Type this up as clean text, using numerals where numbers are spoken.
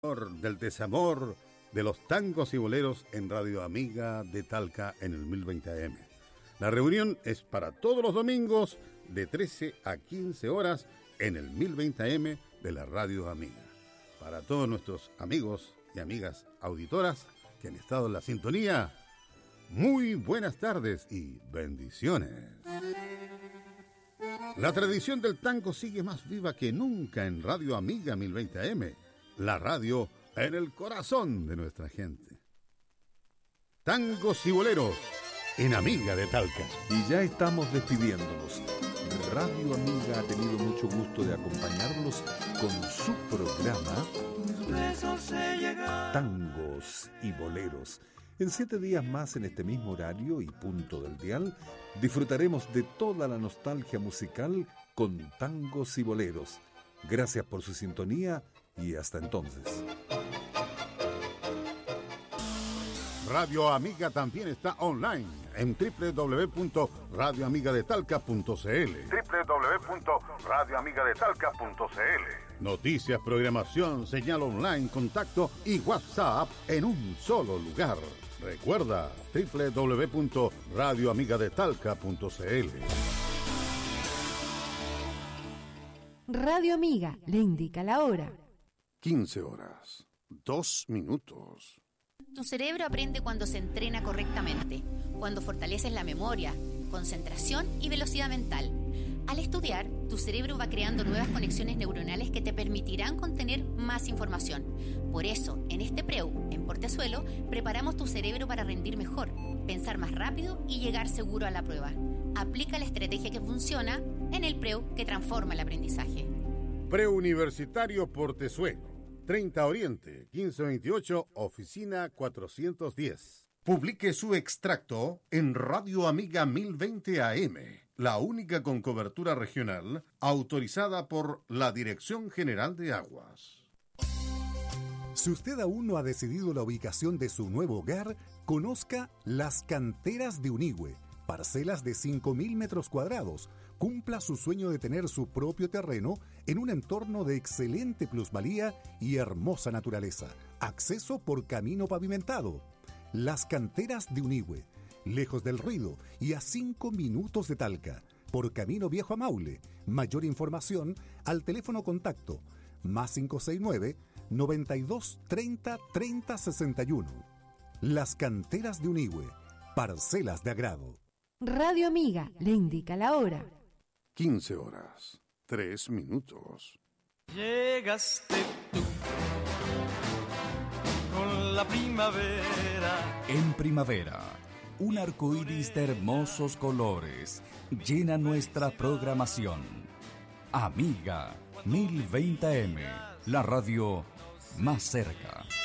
Del desamor de los tangos y boleros en Radio Amiga de Talca en el 1020 AM. La reunión es para todos los domingos de 13 a 15 horas en el 1020 AM de la Radio Amiga. Para todos nuestros amigos y amigas auditoras que han estado en la sintonía, muy buenas tardes y bendiciones. La tradición del tango sigue más viva que nunca en Radio Amiga 1020 AM. La radio en el corazón de nuestra gente. Tangos y boleros en Amiga de Talca. Y ya estamos despidiéndonos. Radio Amiga ha tenido mucho gusto de acompañarlos con su programa Tangos y Boleros. En 7 días más, en este mismo horario y punto del dial, disfrutaremos de toda la nostalgia musical con Tangos y Boleros. Gracias por su sintonía y hasta entonces. Radio Amiga también está online en www.radioamigadetalca.cl. www.radioamigadetalca.cl. Noticias, programación, señal online, contacto y WhatsApp en un solo lugar. Recuerda www.radioamigadetalca.cl. Radio Amiga le indica la hora. 15 horas, 2 minutos. Tu cerebro aprende cuando se entrena correctamente, cuando fortaleces la memoria, concentración y velocidad mental. Al estudiar, tu cerebro va creando nuevas conexiones neuronales que te permitirán contener más información. Por eso, en este PREU, en Portezuelo, preparamos tu cerebro para rendir mejor, pensar más rápido y llegar seguro a la prueba. Aplica la estrategia que funciona en el PREU que transforma el aprendizaje. Preuniversitario Portezuelo, 30 Oriente, 1528, oficina 410. Publique su extracto en Radio Amiga 1020 AM, la única con cobertura regional autorizada por la Dirección General de Aguas. Si usted aún no ha decidido la ubicación de su nuevo hogar, conozca Las Canteras de Unigüe, parcelas de 5.000 metros cuadrados. Cumpla su sueño de tener su propio terreno en un entorno de excelente plusvalía y hermosa naturaleza. Acceso por camino pavimentado. Las Canteras de Unigüe, lejos del ruido y a 5 minutos de Talca, por camino viejo a Maule. Mayor información al teléfono contacto más 569 92 30 30 61. Las Canteras de Unigüe, parcelas de agrado. Radio Amiga le indica la hora. 15 horas, 3 minutos. Llegaste tú con la primavera. En primavera, un arco iris de hermosos colores llena nuestra programación. Amiga 1020 AM, la radio más cerca.